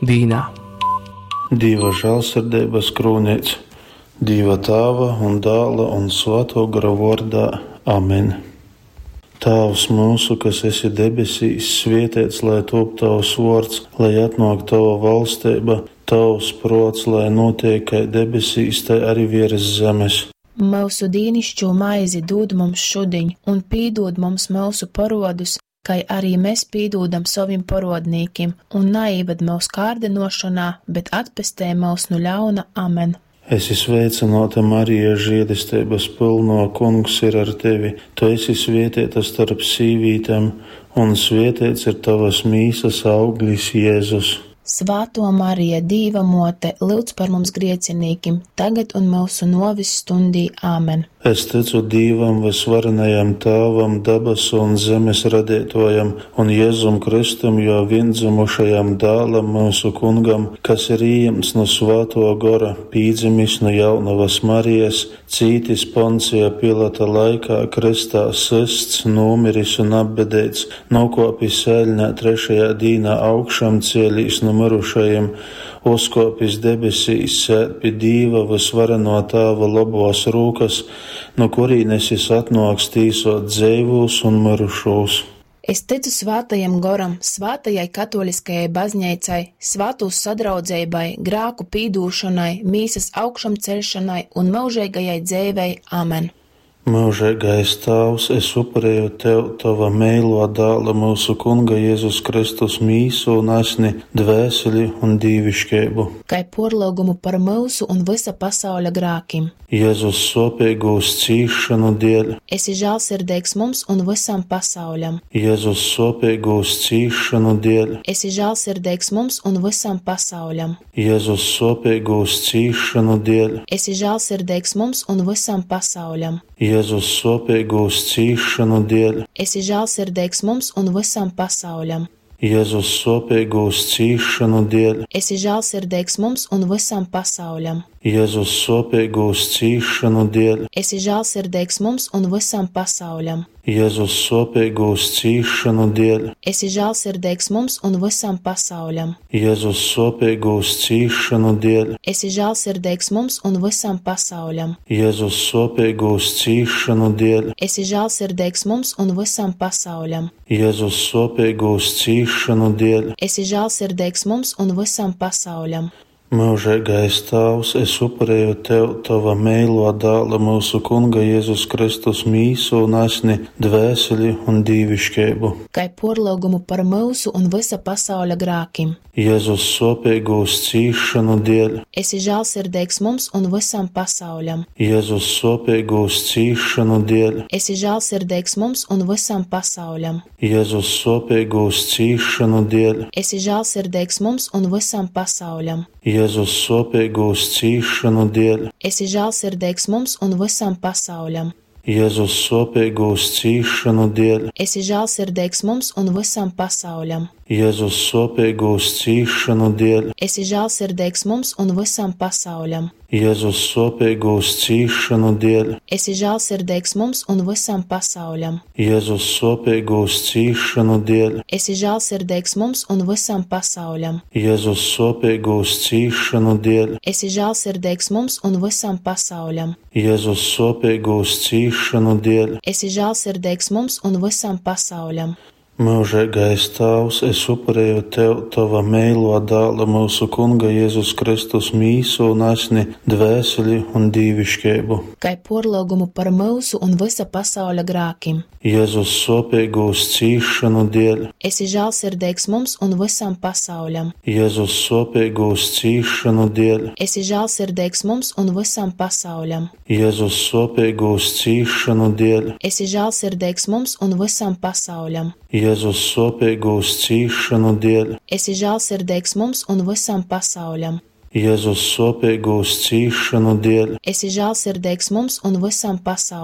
Dīnā. Dieva žēlsirdības krūnīts, Dieva Tēva un Dēla un Svētā gara vārdā. Amen. Tēvs mūsu, kas esi debesīs, svētīts lai top tavs vārds, lai atnāk tava valstība, tavs prāts, lai notiek kā debesīs, tā arī virs zemes. Mūsu dienascho maizi dod mums šodien, un piedod mums mūsu parodus, kā arī mēs piedodam saviem parodniekiem, un neieved mūsu kārdinošanā, bet atpestē mūs no ļauna. Amen. Esi sveicināta, Marija, žēlastības pilno, Kungs ir ar tevi. Tu esi svētīta starp sīvītēm, un svētīts ir tavas mīsas auglis, Jēzus. Svētā Marija, Dieva mote, lūdz par mums griecinīkim, tagad un mūsu novis stundī. Āmen. Es ticu Dievam, visvarenajam Tēvam, debesu un zemes radītājam, un Jēzum Kristum, jo viendzimušajam Dēlam, mūsu Kungam, kas ir ieņemts no Svētā gara, pīdzimis no jaunavas Marijas, cītis Poncija Pilata laikā, kristā sists, nomiris un apbedēts, nokopis sēļņā trešajā dīnā augšām cēlīs no mirušajiem, uzkopis debesīs, sēd pie Dieva visvareno Tēva labos rūkas, no kurīnes es atnāks tīsot dzīvos un mirušos. Es ticu svētajam goram, svētajai katoliskajai baznīcai, svētūs sadraudzībai, grēku pīdūšanai, mīsas augšam celšanai un mūžīgajai dzīvei. Amen. Mūžīgais Tēvs, es upurēju tev, tava mīļo Dēla, mūsu Kunga Jēzus Kristus mīsu un asni, dvēseli un dīvišķību. Kai porlūgumu par mūsu un visa pasauļa grēkiem. Jēzus sopīgūs cīšanu dēļ. Esi žēlsirdīgs mums un visam pasauļam. Jēzus sopīgūs cīšanu dēļ. Esi žēlsirdīgs mums un visam pasauļam. Jēzus sopīgūs cīšanu dēļ. Esi žēlsirdīgs mums un visam pasauļam. Jēzus sopīgūs cīšanu dēļ. Esi žēlsirdīgs mums un visam pasauļam. Jēzus sopīgūs cīšanu dēļ. Esi žēlsirdīgs mums un visam pasauļam. Jēzus sopīgūs cīšanu dēļ. Esi žēlsirdīgs mums un visam pasauļam. Jēzus sopīgūs cīšanu dēļ. Esi žēlsirdīgs mums un visam pasauļam. Jēzus sopīgūs cīšanu dēļ. Esi žēlsirdīgs mums un visam pasauļam. Jēzus sopīgūs cīšanu dēļ. Esi žēlsirdīgs mums un visam pasauļam. Jēzus sopīgūs cīšanu dēļ. Esi žēlsirdīgs mums un visam pasauļam. Mūžīgais Tēvs, es upurēju tev, tava mīļo Dēla, mūsu Kunga Jēzus Kristus mīsu un asni, dvēseli un dīvišķību. Kai porlūgumu par mūsu un visa pasauļa grēkiem. Jēzus sopīgūs cīšanu dēļ. Esi žēlsirdīgs mums un visam pasauļam. Jēzus sopīgūs cīšanu dēļ. Esi žēlsirdīgs mums un visam pasauļam. Jēzus sopīgūs cīšanu dēļ. Esi žēlsirdīgs mums un visam pasauļam. Jēzus sopīgūs cīšanu dēļ. Esi žēlsirdīgs mums un visam pasauļam. Jēzus sopīgūs cīšanu dēļ. Esi žēlsirdīgs mums un visam pasauļam. Jēzus sopīgūs cīšanu dēļ. Esi žēlsirdīgs mums un visam pasauļam. Jēzus sopīgūs cīšanu dēļ. Esi žēlsirdīgs mums un visam pasauļam. Jēzus sopīgūs cīšanu dēļ. Esi žēlsirdīgs mums un visam pasauļam. Jēzus sopīgūs cīšanu dēļ. Esi žēlsirdīgs mums un visam pasauļam. Jēzus sopīgūs cīšanu dēļ. Esi žēlsirdīgs mums un visam pasauļam. Mūžīgais Tēvs, es upurēju tev, tava mīļo Dēla, mūsu Kunga Jēzus Kristus mīsu un asni, dvēseli un dīvišķību. Kai porlūgumu par mūsu un visa pasauļa grēkiem. Jēzus sopīgūs cīšanu dēļ. Esi žēlsirdīgs mums un visam pasauļam. Jēzus sopīgūs cīšanu dēļ. Esi žēlsirdīgs mums un visam pasauļam. Jēzus sopīgūs cīšanu dēļ. Esi žēlsirdīgs mums un visam pasauļam. Jēzus sopīgūs cīšanu dēļ. Esi žēlsirdīgs mums un visam pasauļam. Jēzus sopīgūs cīšanu dēļ. Esi žēlsirdīgs mums un visam pasauļam.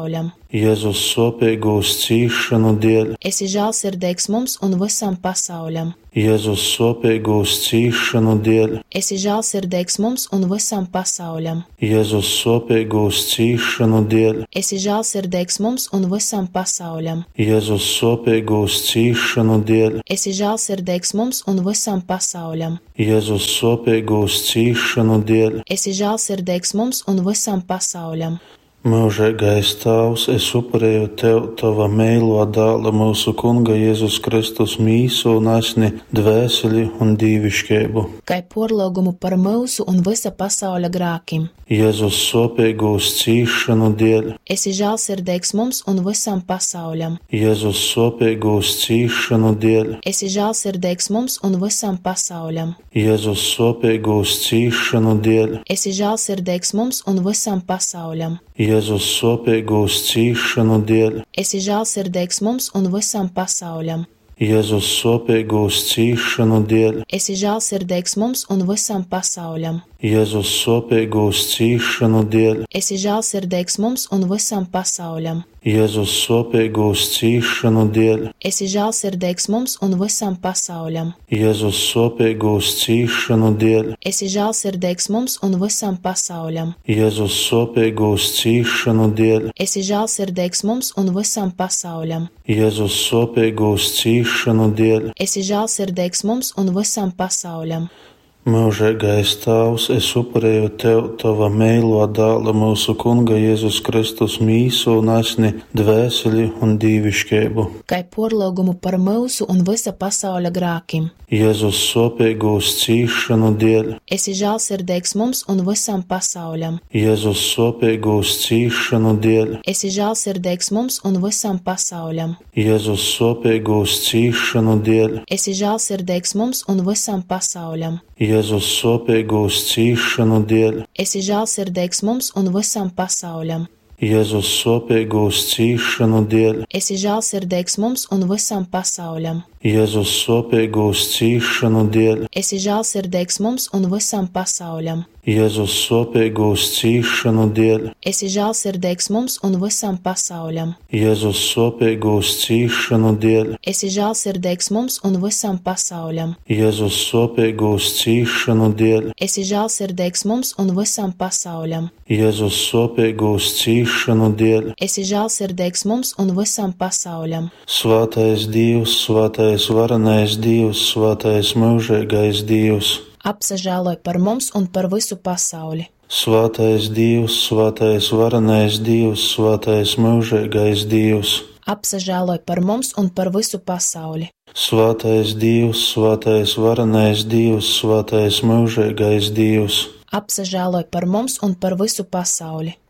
Jēzus sopīgūs cīšanu dēļ, Esi žēlsirdīgs mums un visam pasauļam. Jēzus sopīgūs cīšanu dēļ, Esi žēlsirdīgs mums un visam pasauļam. Jēzus sopīgūs cīšanu dēļ, Esi žēlsirdīgs mums un visam pasauļam. Jēzus sopīgūs cīšanu dēļ, Esi žēlsirdīgs mums un visam pasauļam. Jēzus sopīgūs cīšanu dēļ, Esi žēlsirdīgs mums un visam pasauļam. Mūžīgais Tēvs, es upurēju Tev, Tava mīļo dēla, mūsu Kunga Jēzus Kristus mīsu un asni, dvēseli un dīvišķību. Kai porlūgumu par mūsu un visa pasauļa grākim. Jēzus sopīgūs cīšanu dēļ, Esi žēlsirdīgs mums un visam pasauļam. Jēzus sopīgūs cīšanu dēļ, Esi žēlsirdīgs mums un visam pasauļam. Jēzus sopīgūs cīšanu dēļ, Esi žēlsirdīgs mums un visam pasauļam. Jēzus sopīgūs cīšanu dēļ, Esi žēlsirdīgs mums un visam pasauļam. Jēzus sopīgūs cīšanu dēļ, Esi žēlsirdīgs mums un visam pasauļam. Jēzus sopīgūs cīšanu dēļ, Esi žēlsirdīgs mums un visam pasauļam. Jēzus sopīgūs cīšanu dēļ, Esi žēlsirdīgs mums un visam pasauļam. Jēzus sopīgūs cīšanu dēļ, Esi žēlsirdīgs mums un visam pasauļam. Jēzus sopīgūs cīšanu dēļ, Esi žēlsirdīgs mums un visam pasauļam. Jēzus sopīgūs cīšanu dēļ, Esi žēlsirdīgs mums un visam pasauļam. Mūžīgais Tēvs, es upurēju Tev, Tava mīļo dēla, mūsu Kunga Jēzus Kristus mīsu un asni, dvēseli un dīvišķību. Kai porlūgumu par mūsu un visa pasauļa grākim. Jēzus sopīgūs cīšanu dēļ, Esi žēlsirdīgs mums un visam pasauļam. Jēzus sopīgūs cīšanu dēļ, Esi žēlsirdīgs mums un visam pasauļam. Jēzus sopīgūs cīšanu dēļ, Esi žēlsirdīgs mums un visam pasauļam. Jēzus sopīgūs cīšanu dēļ, Esi žēlsirdīgs mums un visam pasauļam. Jēzus sopīgūs cīšanu dēļ, Esi žēlsirdīgs mums un visam pasauļam. Jēzus sopīgūs cīšanu dēļ, Esi žēlsirdīgs mums un visam pasauļam. Jēzus sopīgūs cīšanu dēļ, Esi žēlsirdīgs mums un visam pasauļam. Jēzus sopīgūs cīšanu dēļ, Esi žēlsirdīgs mums un visam pasauļam. Jēzus sopīgūs cīšanu dēļ, Esi žēlsirdīgs mums un visam pasauļam. Jēzus sopīgūs cīšanu dēļ, Esi žēlsirdīgs mums un visam pasauļam. Svētais Dievs, svētais varenais Dievs, svētais mūžīgais Dievs. Apsažēloj par mums un par visu pasauli. Svētais Dievs, svētais varenais Dievs, svētais mūžīgais Dievs. Apsažēloj par mums un par visu pasauli. Svētais Dievs, svētais varenais Dievs, svētais mūžīgais Dievs. Apsažēloj par mums un par visu pasauli.